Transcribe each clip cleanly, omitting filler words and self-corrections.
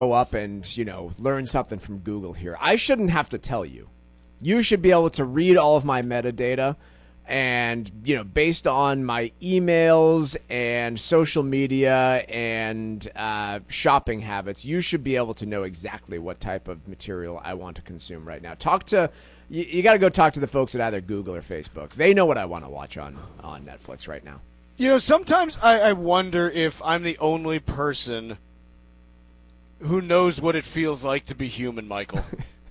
go up and, learn something from Google here. I shouldn't have to tell you. You should be able to read all of my metadata and, based on my emails and social media and shopping habits, you should be able to know exactly what type of material I want to consume right now. You got to go talk to the folks at either Google or Facebook. They know what I want to watch on Netflix right now. Sometimes I wonder if I'm the only person who knows what it feels like to be human, Michael.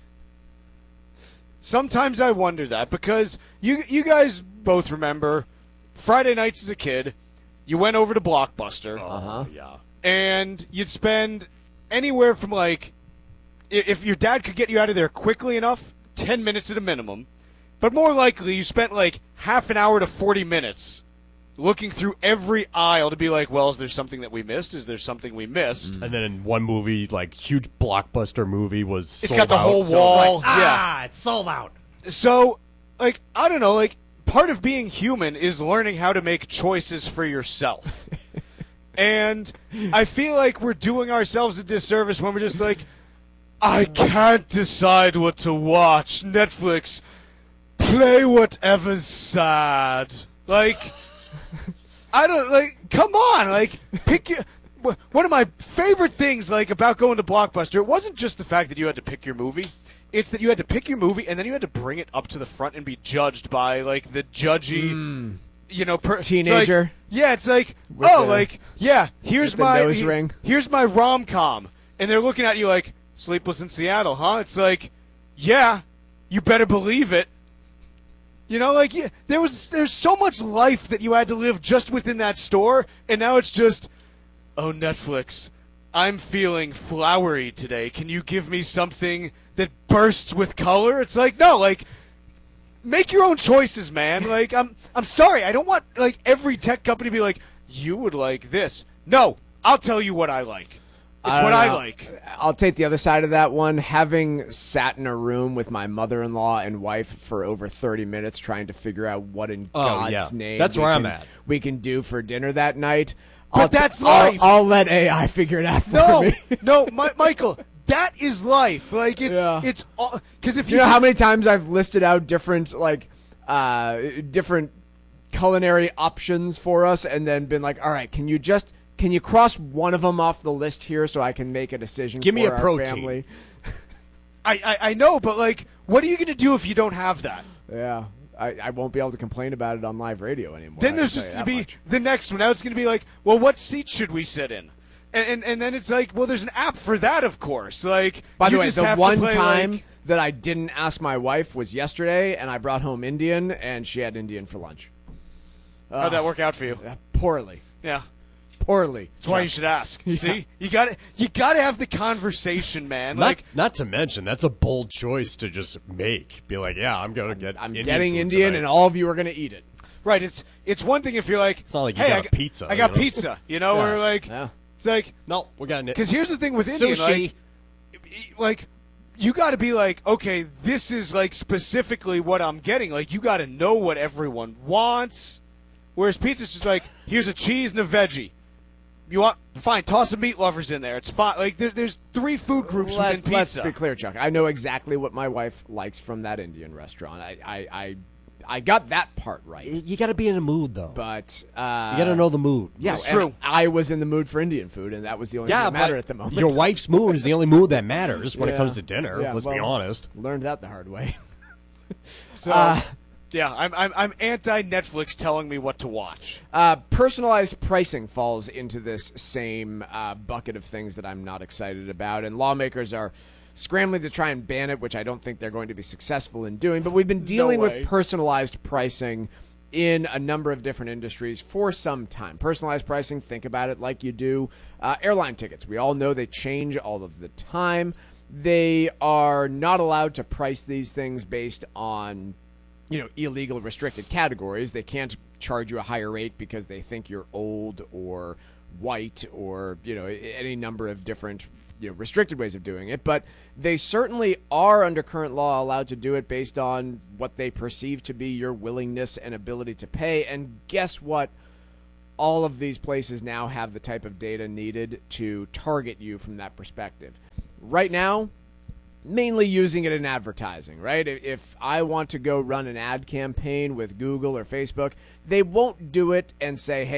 Sometimes I wonder that, because you guys both remember Friday nights as a kid, you went over to Blockbuster. Yeah. And you'd spend anywhere from, if your dad could get you out of there quickly enough, 10 minutes at a minimum. But more likely, you spent half an hour to 40 minutes looking through every aisle to be like, well, is there something that we missed? Is there something we missed? And then in one movie, huge blockbuster movie was sold out. It's got the whole wall. It's sold out. So, I don't know, part of being human is learning how to make choices for yourself. And I feel like we're doing ourselves a disservice when we're just I can't decide what to watch. Netflix, play whatever's sad. I don't, come on, pick your... One of my favorite things, about going to Blockbuster, it wasn't just the fact that you had to pick your movie. It's that you had to pick your movie, and then you had to bring it up to the front and be judged by, the judgy, teenager. It's here's the my... nose ring. Here's my rom-com. And they're looking at you like, Sleepless in Seattle, huh? It's yeah, you better believe it. There's so much life that you had to live just within that store, and now it's just, oh, Netflix, I'm feeling flowery today. Can you give me something that bursts with color? It's no, make your own choices, man. I'm sorry, I don't want, every tech company to be like, you would like this. No, I'll tell you what I like. It's what I like. I'll take the other side of that one. Having sat in a room with my mother-in-law and wife for over 30 minutes trying to figure out what in God's name that's where I'm at. We can do for dinner that night. But that's life. I'll let AI figure it out for me. No, Michael, that is life. It's all, because if you know how many times I've listed out different different culinary options for us, and then been like, all right, can you cross one of them off the list here so I can make a decision? Give me for a our protein. Family? I know, but what are you going to do if you don't have that? Yeah. I won't be able to complain about it on live radio anymore. Then there's just going to be the next one. Now it's going to be well, what seat should we sit in? And then it's well, there's an app for that, of course. By the way, the one time that I didn't ask my wife was yesterday, and I brought home Indian, and she had Indian for lunch. How'd that work out for you? Poorly. Yeah. Poorly. That's why you should ask. Yeah. See, you got to have the conversation, man. Not to mention, that's a bold choice to just make. Be yeah, I'm getting Indian, and all of you are gonna eat it. Right. It's one thing if you're it's not like you hey, got pizza. I got pizza. Or yeah. It's no, we got it. Because here's the thing with Indian, sushi. You got to be okay, this is specifically what I'm getting. You got to know what everyone wants. Whereas pizza's just here's a cheese and a veggie. You want fine? Toss some meat lovers in there. It's fine. There's 3 food groups within pizza. Let's be clear, Chuck. I know exactly what my wife likes from that Indian restaurant. I got that part right. You got to be in a mood though. But you got to know the mood. Yeah, it's true. I was in the mood for Indian food, and that was the only thing that mattered at the moment. Your wife's mood is the only mood that matters when it comes to dinner. Yeah, let's be honest. Learned that the hard way. So. Yeah, I'm anti-Netflix telling me what to watch. Personalized pricing falls into this same bucket of things that I'm not excited about, and lawmakers are scrambling to try and ban it, which I don't think they're going to be successful in doing. But we've been dealing with personalized pricing in a number of different industries for some time. Personalized pricing, think about it like you do airline tickets. We all know they change all of the time. They are not allowed to price these things based on illegal restricted categories. They can't charge you a higher rate because they think you're old or white or, any number of different, restricted ways of doing it. But they certainly are under current law allowed to do it based on what they perceive to be your willingness and ability to pay. And guess what? all of these places now have the type of data needed to target you from that perspective. Right now, mainly using it in advertising, right? If I want to go run an ad campaign with Google or Facebook, they won't do it and say, hey,